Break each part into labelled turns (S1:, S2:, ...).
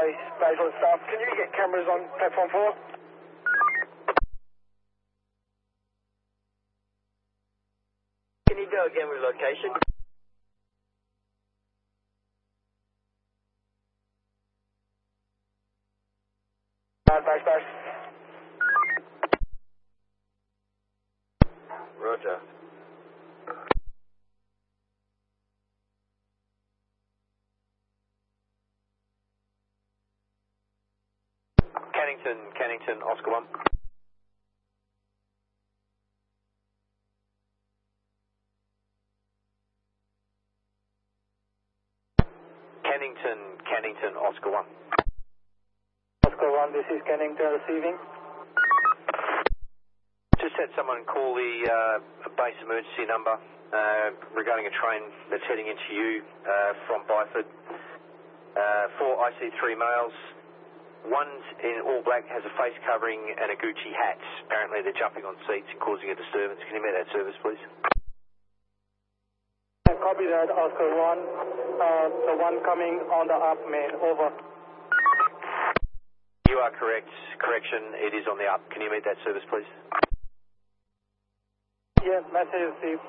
S1: Basil staff. Can you get cameras on platform 4?
S2: Can you go again with location?
S1: Base.
S2: Roger. Cannington, Oscar 1. Cannington, Oscar 1.
S1: Oscar 1, this is Cannington receiving.
S2: Just had someone call the base emergency number regarding a train that's heading into you from Byford. 4 IC3 males. One's in all black, has a face covering and a Gucci hat. Apparently they're jumping on seats and causing a disturbance. Can you make that service, please?
S1: Copy that, Oscar 1. The one coming on the up main, over.
S2: You are correct. Correction, it is on the up. Can you meet that service, please?
S1: Yes, message received.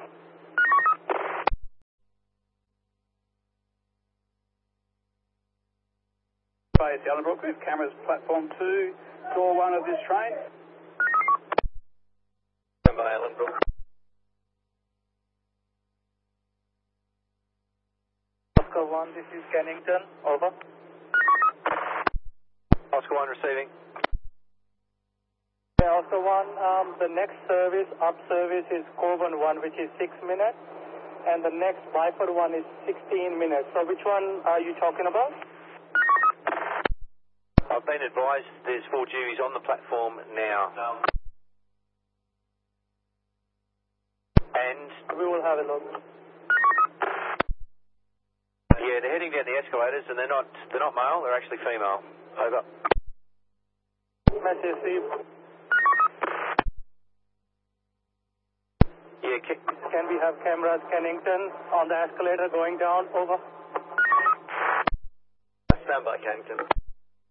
S3: Base Ellenbrook with cameras platform 2, door 1 of this train.
S2: By Ellenbrook.
S1: Oscar 1, this is Cannington, over.
S2: Oscar 1 receiving.
S1: Yeah, Oscar 1, the next service, up service is Coburn 1, which is 6 minutes, and the next Byford 1 is 16 minutes. So which one are you talking about?
S2: I've been advised there's 4 Jewies on the platform now. And
S1: We will have a look.
S2: yeah, they're heading down the escalators and they're not male, they're actually female. Over.
S1: Message received.
S2: Yeah,
S1: Can we have cameras Cannington on the escalator going down, over?
S2: stand by, Cannington.